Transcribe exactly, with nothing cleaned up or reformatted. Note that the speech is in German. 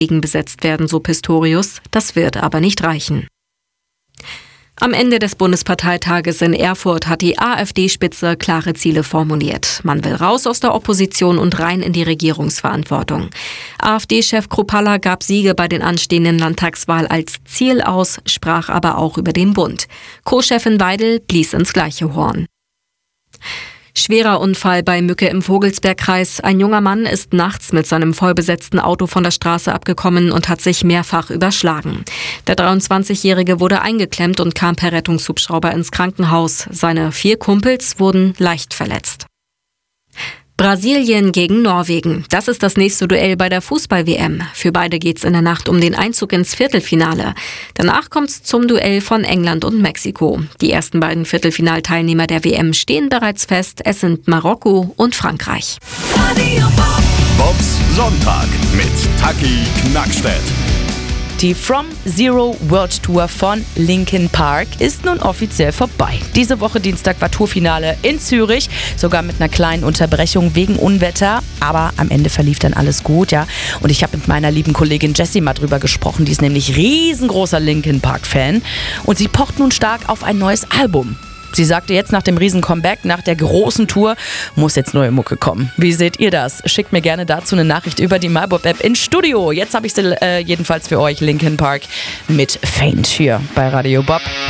besetzt werden, so Pistorius. Das wird aber nicht reichen. Am Ende des Bundesparteitages in Erfurt hat die AfD-Spitze klare Ziele formuliert. Man will raus aus der Opposition und rein in die Regierungsverantwortung. AfD-Chef Kruppalla gab Siege bei den anstehenden Landtagswahl als Ziel aus, sprach aber auch über den Bund. Co-Chefin Weidel blies ins gleiche Horn. Schwerer Unfall bei Mücke im Vogelsbergkreis. Ein junger Mann ist nachts mit seinem vollbesetzten Auto von der Straße abgekommen und hat sich mehrfach überschlagen. Der dreiundzwanzigjährige wurde eingeklemmt und kam per Rettungshubschrauber ins Krankenhaus. Seine vier Kumpels wurden leicht verletzt. Brasilien gegen Norwegen. Das ist das nächste Duell bei der Fußball-W M. Für beide geht's in der Nacht um den Einzug ins Viertelfinale. Danach kommt's zum Duell von England und Mexiko. Die ersten beiden Viertelfinalteilnehmer der W M stehen bereits fest. Es sind Marokko und Frankreich. Bobs Sonntag mit Taki Knackstedt. Die From Zero World Tour von Linkin Park ist nun offiziell vorbei. Diese Woche Dienstag war Tourfinale in Zürich, sogar mit einer kleinen Unterbrechung wegen Unwetter. Aber am Ende verlief dann alles gut, ja. Und ich habe mit meiner lieben Kollegin Jessie mal drüber gesprochen. Die ist nämlich riesengroßer Linkin Park-Fan. Und sie pocht nun stark auf ein neues Album. Sie sagte, jetzt nach dem Riesen-Comeback, nach der großen Tour, muss jetzt neue Mucke kommen. Wie seht ihr das? Schickt mir gerne dazu eine Nachricht über die MyBob-App ins Studio. Jetzt habe ich sie äh, jedenfalls für euch, Linkin Park mit Faint hier bei Radio Bob.